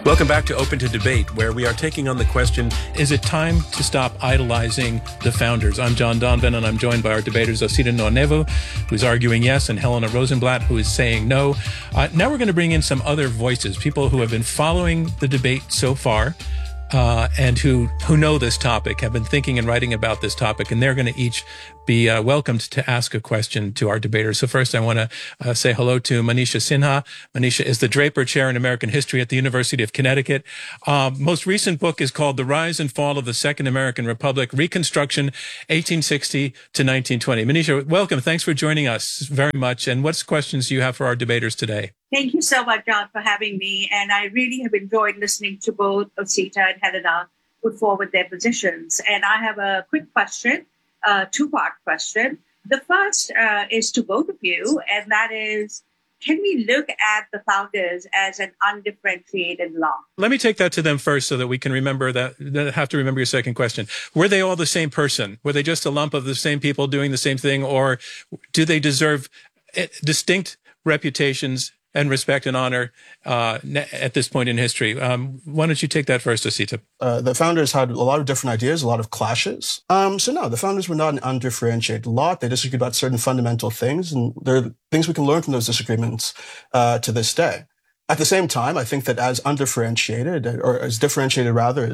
Welcome back to Open to Debate, where we are taking on the question, is it time to stop idolizing the founders? I'm John Donvan, and I'm joined by our debaters, Osita Nwanovu, who's arguing yes, and Helena Rosenblatt, who is saying no. Now we're going to bring in some other voices, people who have been following the debate so far, and who know this topic, have been thinking and writing about this topic, and they're going to each be welcomed to ask a question to our debaters. So first, I want to say hello to Manisha Sinha. Manisha is the Draper Chair in American History at the University of Connecticut. Most recent book is called The Rise and Fall of the Second American Republic, Reconstruction, 1860 to 1920. Manisha, welcome. Thanks for joining us very much. And what questions do you have for our debaters today? Thank you so much, John, for having me. And I really have enjoyed listening to both Osita and Helena put forward their positions. And I have a quick question, a two-part question. The first is to both of you, and that is, can we look at the founders as an undifferentiated lot? Let me take that to them first so that we can remember that, have to remember your second question. Were they all the same person? Were they just a lump of the same people doing the same thing? Or do they deserve distinct reputations and respect and honor at this point in history? Why don't you take that first, Osita? The founders had a lot of different ideas, a lot of clashes. So no, the founders were not an undifferentiated lot. They disagreed about certain fundamental things, and there are things we can learn from those disagreements to this day. At the same time, I think that as undifferentiated, or as differentiated rather,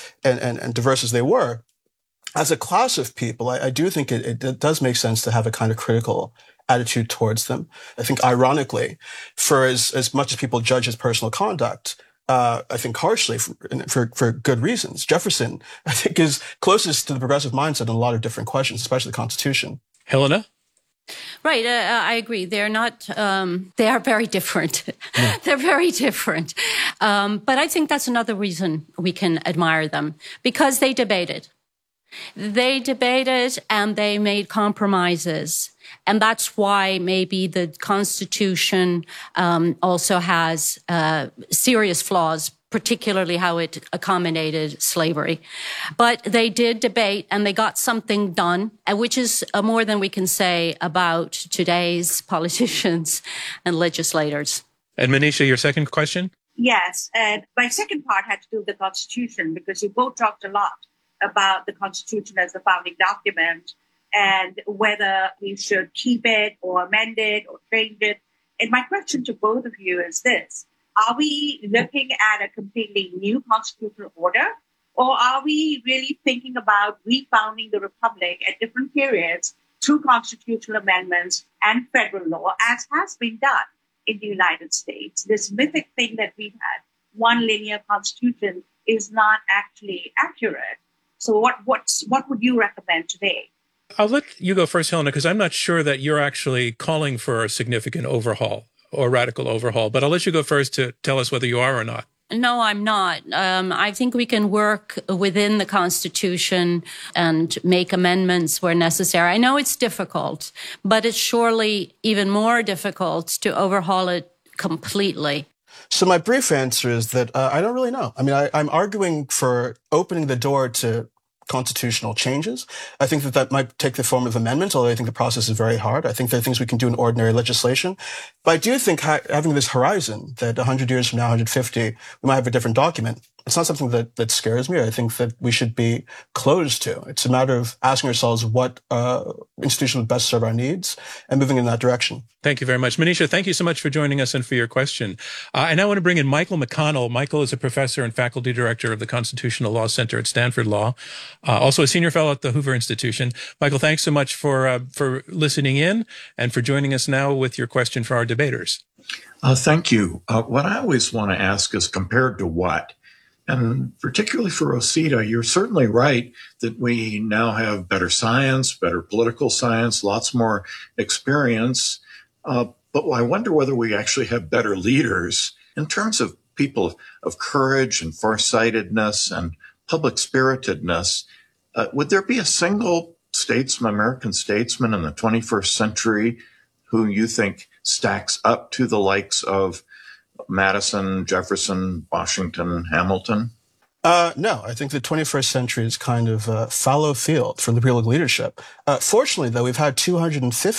and diverse as they were, as a class of people, I do think it does make sense to have a kind of critical attitude towards them. I think, ironically, for as much as people judge his personal conduct, I think harshly for good reasons, Jefferson, I think, is closest to the progressive mindset in a lot of different questions, especially the Constitution. Helena? Right. I agree. They're not, they are very different. Yeah. They're very different. But I think that's another reason we can admire them, because they debated. They debated and they made compromises. And that's why maybe the Constitution also has serious flaws, particularly how it accommodated slavery. But they did debate and they got something done, which is more than we can say about today's politicians and legislators. And Manisha, your second question? Yes. And my second part had to do with the Constitution, because you both talked a lot about the Constitution as the founding document and whether we should keep it or amend it or change it. And my question to both of you is this: are we looking at a completely new constitutional order, or are we really thinking about refounding the Republic at different periods through constitutional amendments and federal law, as has been done in the United States? This mythic thing that we've had, one linear constitution, is not actually accurate. So what would you recommend today? I'll let you go first, Helena, because I'm not sure that you're actually calling for a significant overhaul or radical overhaul. But I'll let you go first to tell us whether you are or not. No, I'm not. I think we can work within the Constitution and make amendments where necessary. I know it's difficult, but it's surely even more difficult to overhaul it completely. So my brief answer is that I don't really know. I mean, I'm arguing for opening the door to constitutional changes. I think that might take the form of amendments, although I think the process is very hard. I think there are things we can do in ordinary legislation. But I do think having this horizon that 100 years from now, 150, we might have a different document, it's not something that scares me. I think that we should be closed to. It's a matter of asking ourselves what institution would best serve our needs and moving in that direction. Thank you very much. Manisha, thank you so much for joining us and for your question. I now want to bring in Michael McConnell. Michael is a professor and faculty director of the Constitutional Law Center at Stanford Law, also a senior fellow at the Hoover Institution. Michael, thanks so much for listening in and for joining us now with your question for our debaters. Thank you. What I always want to ask is compared to what? And particularly for Osita, you're certainly right that we now have better science, better political science, lots more experience. But I wonder whether we actually have better leaders in terms of people of courage and farsightedness and public spiritedness. Would there be a single American statesman in the 21st century who you think stacks up to the likes of Madison, Jefferson, Washington, Hamilton? No, I think the 21st century is kind of a fallow field for liberal leadership. Fortunately, though, we've had 250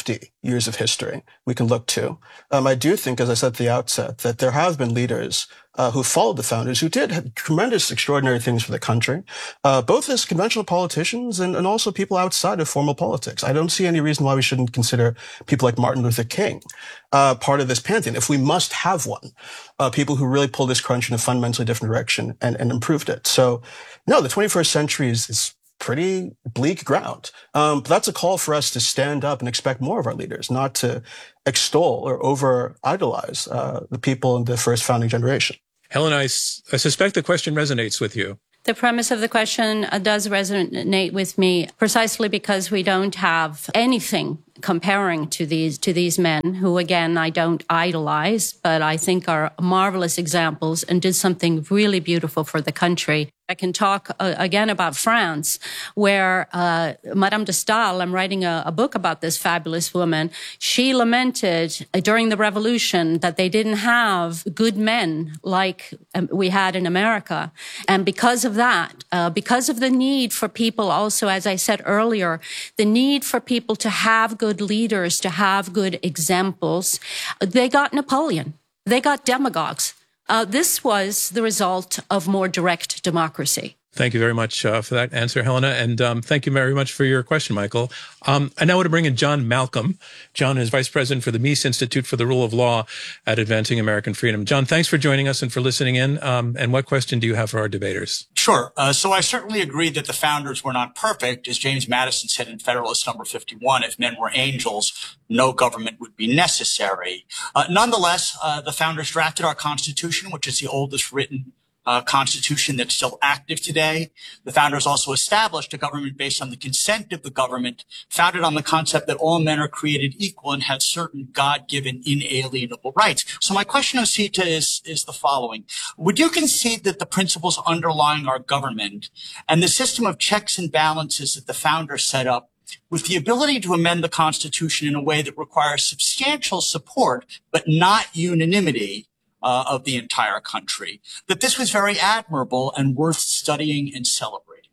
years of history we can look to. I do think, as I said at the outset, that there have been leaders who followed the founders, who did tremendous, extraordinary things for the country, both as conventional politicians and also people outside of formal politics. I don't see any reason why we shouldn't consider people like Martin Luther King part of this pantheon, if we must have one. People who really pulled this country in a fundamentally different direction and improved it. So, no, the 21st century is pretty bleak ground. But that's a call for us to stand up and expect more of our leaders, not to extol or over-idolize the people in the first founding generation. Helen, I suspect the question resonates with you. The premise of the question does resonate with me precisely because we don't have anything comparing to these men who, again, I don't idolize, but I think are marvelous examples and did something really beautiful for the country. I can talk again about France, where Madame de Staël, I'm writing a book about this fabulous woman. She lamented during the revolution that they didn't have good men like we had in America. And because of that, because of the need for people also, as I said earlier, the need for people to have good leaders, to have good examples, they got Napoleon. They got demagogues. This was the result of more direct democracy. Thank you very much for that answer, Helena. And thank you very much for your question, Michael. I now want to bring in John Malcolm. John is Vice President for the Mies Institute for the Rule of Law at Advancing American Freedom. John, thanks for joining us and for listening in. And what question do you have for our debaters? Sure. So I certainly agree that the founders were not perfect. As James Madison said in Federalist number 51, if men were angels, no government would be necessary. Nonetheless, the founders drafted our Constitution, which is the oldest written Constitution that's still active today. The founders also established a government based on the consent of the government, founded on the concept that all men are created equal and have certain God-given inalienable rights. So my question, Osita, is the following. Would you concede that the principles underlying our government and the system of checks and balances that the founders set up, with the ability to amend the Constitution in a way that requires substantial support but not unanimity, of the entire country, that this was very admirable and worth studying and celebrating?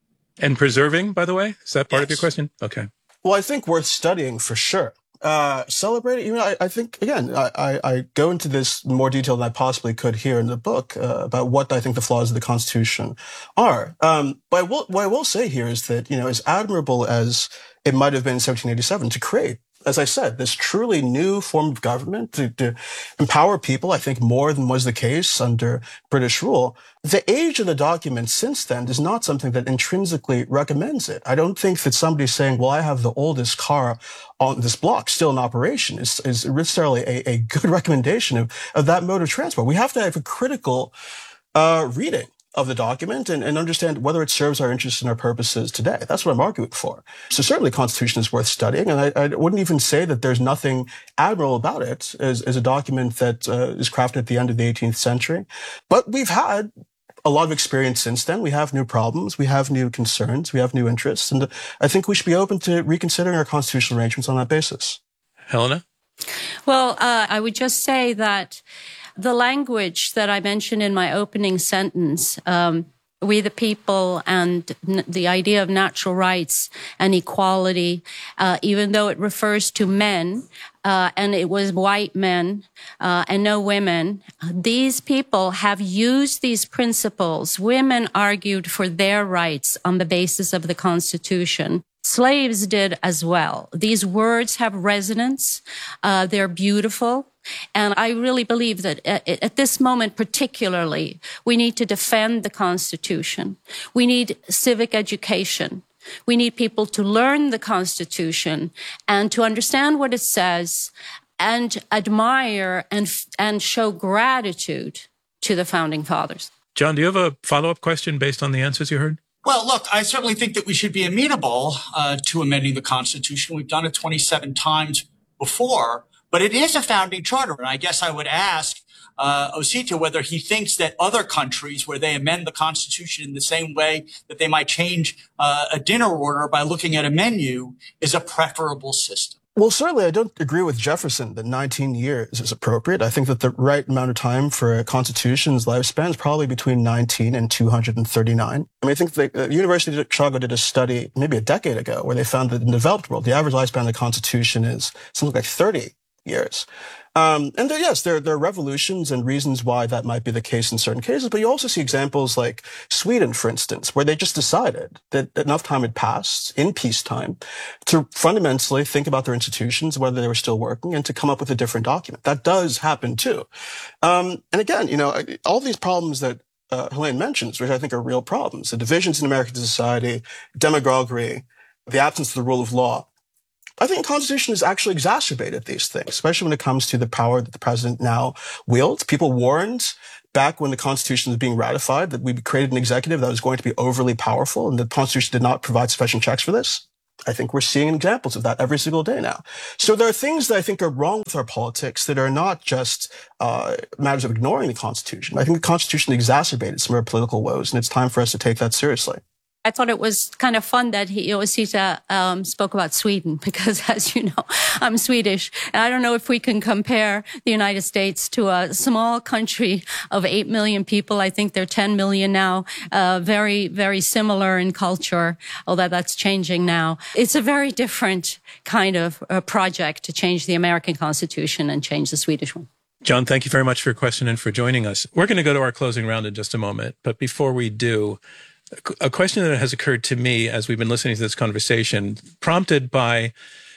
And preserving, by the way? Is that part of Yes. your question? Okay. Well, I think worth studying for sure. Celebrating, I think, again, I go into this in more detail than I possibly could here in the book about what I think the flaws of the Constitution are. But what I will say here is that, as admirable as it might have been in 1787 to create, as I said, this truly new form of government to empower people, I think more than was the case under British rule. The age of the document since then is not something that intrinsically recommends it. I don't think that somebody saying, well, I have the oldest car on this block still in operation is necessarily a good recommendation of that mode of transport. We have to have a critical reading of the document and understand whether it serves our interests and our purposes today. That's what I'm arguing for. So certainly the Constitution is worth studying, and I wouldn't even say that there's nothing admirable about it as a document that is crafted at the end of the 18th century. But we've had a lot of experience since then. We have new problems, we have new concerns, we have new interests, and I think we should be open to reconsidering our constitutional arrangements on that basis. Helena? Well, I would just say that the language that I mentioned in my opening sentence, we the people and the idea of natural rights and equality, even though it refers to men, and it was white men and no women, these people have used these principles. Women argued for their rights on the basis of the Constitution. Slaves did as well. These words have resonance. They're beautiful. And I really believe that at this moment particularly, we need to defend the Constitution. We need civic education. We need people to learn the Constitution and to understand what it says and admire and show gratitude to the Founding Fathers. John, do you have a follow-up question based on the answers you heard? Well, look, I certainly think that we should be amenable to amending the Constitution. We've done it 27 times before, but it is a founding charter. And I guess I would ask Osita whether he thinks that other countries where they amend the Constitution in the same way that they might change a dinner order by looking at a menu is a preferable system. Well, certainly I don't agree with Jefferson that 19 years is appropriate. I think that the right amount of time for a constitution's lifespan is probably between 19 and 239. I mean, I think the University of Chicago did a study maybe a decade ago where they found that in the developed world, the average lifespan of the Constitution is something like 30 years. Yes, there are revolutions and reasons why that might be the case in certain cases, but you also see examples like Sweden, for instance, where they just decided that enough time had passed in peacetime to fundamentally think about their institutions, whether they were still working, and to come up with a different document. That does happen too. And again, all these problems that Helene mentions, which I think are real problems, the divisions in American society, demagoguery, the absence of the rule of law, I think the Constitution has actually exacerbated these things, especially when it comes to the power that the president now wields. People warned back when the Constitution was being ratified that we created an executive that was going to be overly powerful, and the Constitution did not provide sufficient checks for this. I think we're seeing examples of that every single day now. So there are things that I think are wrong with our politics that are not just matters of ignoring the Constitution. I think the Constitution exacerbated some of our political woes, and it's time for us to take that seriously. I thought it was kind of fun that Osita spoke about Sweden because, as you know, I'm Swedish. And I don't know if we can compare the United States to a small country of 8 million people. I think they're 10 million now, very, very similar in culture, although that's changing now. It's a very different kind of project to change the American Constitution and change the Swedish one. John, thank you very much for your question and for joining us. We're going to go to our closing round in just a moment. But before we do, a question that has occurred to me as we've been listening to this conversation, prompted by,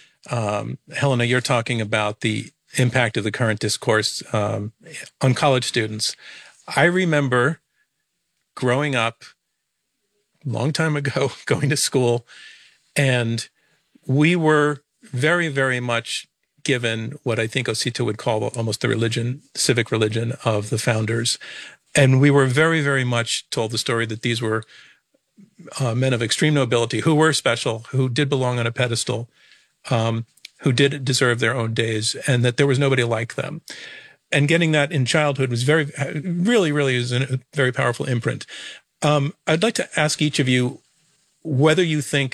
Helena, you're talking about the impact of the current discourse on college students. I remember growing up a long time ago, going to school, and we were very, very much given what I think Osita would call almost the civic religion of the founders. And we were very, very much told the story that these were men of extreme nobility who were special, who did belong on a pedestal, who did deserve their own days, and that there was nobody like them. And getting that in childhood was really is a very powerful imprint. I'd like to ask each of you whether you think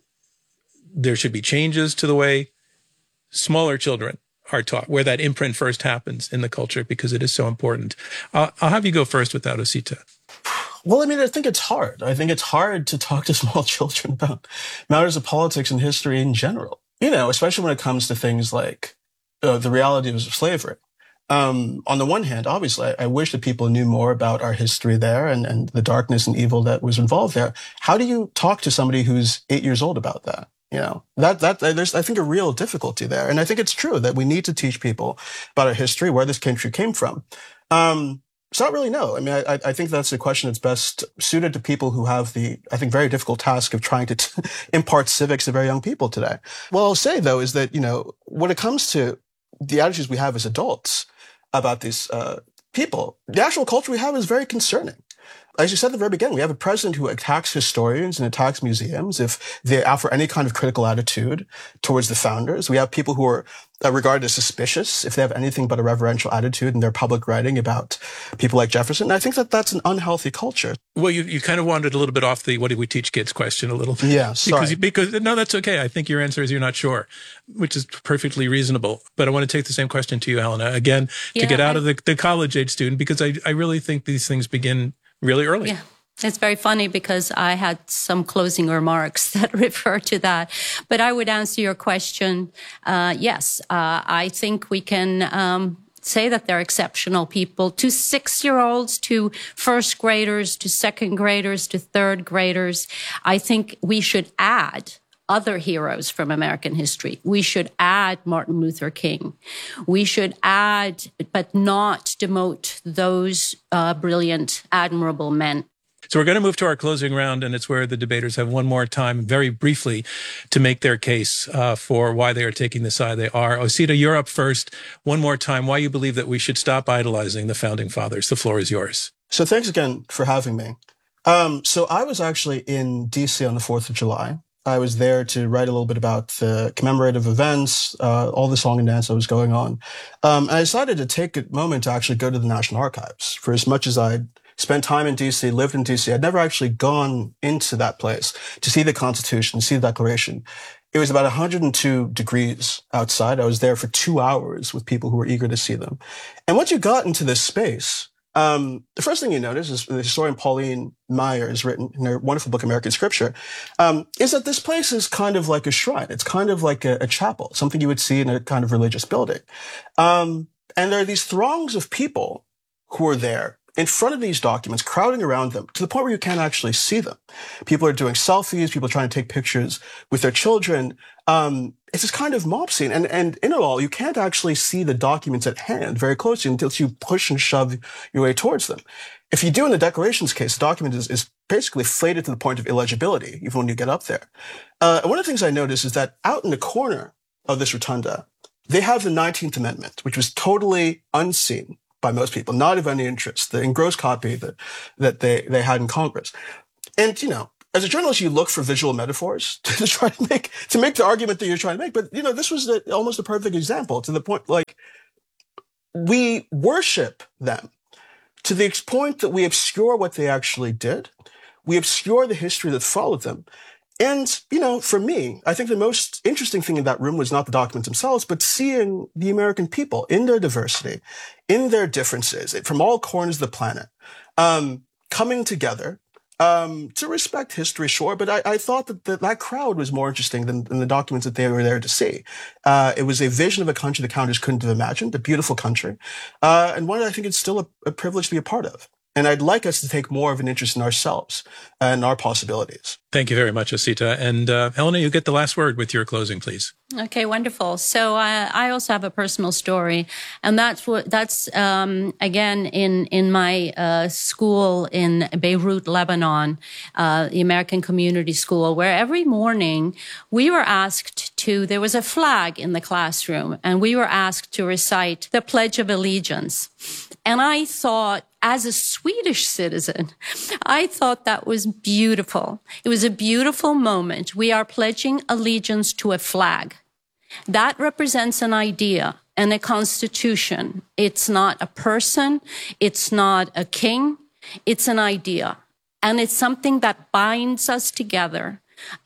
there should be changes to the way smaller children are taught, where that imprint first happens in the culture, because it is so important. I'll have you go first with that, Osita. Well, I mean, I think it's hard. I think it's hard to talk to small children about matters of politics and history in general, especially when it comes to things like the reality of slavery. On the one hand, obviously, I wish that people knew more about our history there and the darkness and evil that was involved there. How do you talk to somebody who's 8 years old about that? There's, I think, a real difficulty there. And I think it's true that we need to teach people about our history, where this country came from. So I don't really know. I mean, I think that's a question that's best suited to people who have the, I think, very difficult task of trying to impart civics to very young people today. What I'll say, though, is that, when it comes to the attitudes we have as adults about these people, the actual culture we have is very concerning. As you said at the very beginning, we have a president who attacks historians and attacks museums if they offer any kind of critical attitude towards the founders. We have people who are regarded as suspicious if they have anything but a reverential attitude in their public writing about people like Jefferson. And I think that that's an unhealthy culture. Well, you kind of wandered a little bit off the what did we teach kids question a little. Yeah, sorry. Because no, that's okay. I think your answer is you're not sure, which is perfectly reasonable. But I want to take the same question to you, Helena, again, to get out of the college-age student, because I really think these things begin really early. Yeah. It's very funny because I had some closing remarks that refer to that. But I would answer your question. Yes, I think we can say that they're exceptional people. To 6-year-olds, to first graders, to second graders, to third graders, I think we should add other heroes from American history. We should add Martin Luther King. We should add, but not demote those brilliant, admirable men. So we're going to move to our closing round, and it's where the debaters have one more time, very briefly, to make their case for why they are taking the side they are. Osita, you're up first. One more time, why you believe that we should stop idolizing the Founding Fathers. The floor is yours. So thanks again for having me. So I was actually in D.C. on the 4th of July. I was there to write a little bit about the commemorative events, all the song and dance that was going on. And I decided to take a moment to actually go to the National Archives. For as much as I'd spent time in D.C., lived in D.C., I'd never actually gone into that place to see the Constitution, see the Declaration. It was about 102 degrees outside. I was there for 2 hours with people who were eager to see them. And once you got into this space, the first thing you notice is the historian Pauline Maier has written in her wonderful book, American Scripture, is that this place is kind of like a shrine. It's kind of like a chapel, something you would see in a kind of religious building. And there are these throngs of people who are there in front of these documents, crowding around them to the point where you can't actually see them. People are doing selfies, people are trying to take pictures with their children. It's this kind of mob scene. And in it all, you can't actually see the documents at hand very closely until you push and shove your way towards them. If you do in the declarations case, the document is basically flayed to the point of illegibility, even when you get up there. One of the things I noticed is that out in the corner of this rotunda, they have the 19th Amendment, which was totally unseen by most people, not of any interest, the engrossed copy that they had in Congress. And, as a journalist, you look for visual metaphors to try to make the argument that you're trying to make. But, this was almost a perfect example, to the point, like, we worship them to the point that we obscure what they actually did. We obscure the history that followed them. And, for me, I think the most interesting thing in that room was not the documents themselves, but seeing the American people in their diversity, in their differences, from all corners of the planet, coming together to respect history, sure. But I thought that crowd was more interesting than the documents that they were there to see. It was a vision of a country the counters couldn't have imagined, a beautiful country, and one that I think it's still a privilege to be a part of. And I'd like us to take more of an interest in ourselves and our possibilities. Thank you very much, Osita. And Helena, you get the last word with your closing, please. Okay, wonderful. So I also have a personal story, and that's again in my school in Beirut, Lebanon, the American Community School, where every morning we were asked there was a flag in the classroom, and we were asked to recite the Pledge of Allegiance. And I thought, as a Swedish citizen, I thought that was beautiful. It was a beautiful moment. We are pledging allegiance to a flag. That represents an idea and a constitution. It's not a person. It's not a king. It's an idea. And it's something that binds us together.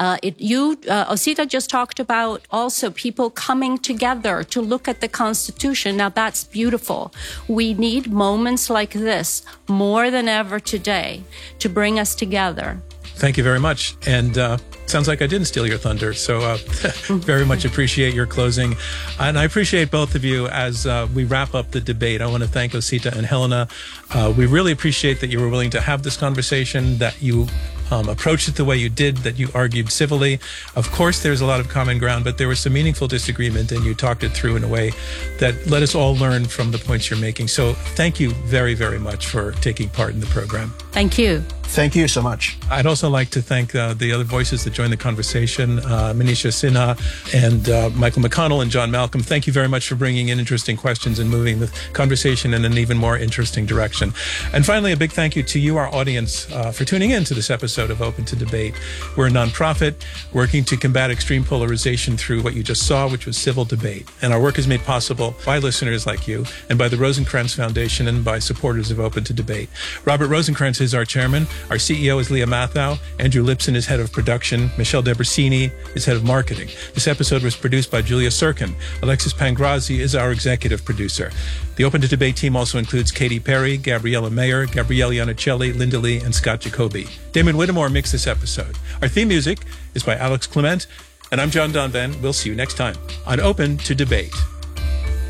Osita just talked about also people coming together to look at the Constitution. Now that's beautiful. We need moments like this more than ever today to bring us together. Thank you very much. And sounds like I didn't steal your thunder. So very much appreciate your closing. And I appreciate both of you as we wrap up the debate. I want to thank Osita and Helena. We really appreciate that you were willing to have this conversation, that you approached it the way you did, that you argued civilly. Of course, there's a lot of common ground, but there was some meaningful disagreement, and you talked it through in a way that let us all learn from the points you're making. So thank you very, very much for taking part in the program. Thank you. Thank you so much. I'd also like to thank the other voices that joined the conversation, Manisha Sinha and Michael McConnell and John Malcolm. Thank you very much for bringing in interesting questions and moving the conversation in an even more interesting direction. And finally, a big thank you to you, our audience, for tuning in to this episode of Open to Debate. We're a nonprofit working to combat extreme polarization through what you just saw, which was civil debate. And our work is made possible by listeners like you and by the Rosencrantz Foundation and by supporters of Open to Debate. Robert Rosencrantz is our chairman. Our CEO is Leah Mathau. Andrew Lipson is head of production. Michelle Debrasini is head of marketing. This episode was produced by Julia Sirkin. Alexis Pangrazi is our executive producer. The Open to Debate team also includes Katy Perry, Gabriella Mayer, Gabrielle Iannicelli, Linda Lee, and Scott Jacoby. Damon Whittemore mixed this episode. Our theme music is by Alex Clement, and I'm John Donvan. We'll see you next time on Open to Debate.